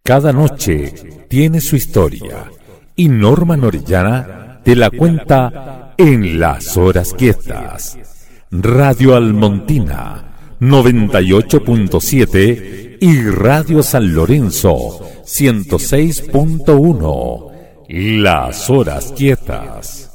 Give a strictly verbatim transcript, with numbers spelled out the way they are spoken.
Cada noche tiene su historia y Norma Orellana te la cuenta en Las Horas Quietas. Radio Almontina noventa y ocho punto siete y Radio San Lorenzo ciento seis punto uno. Las Horas Quietas.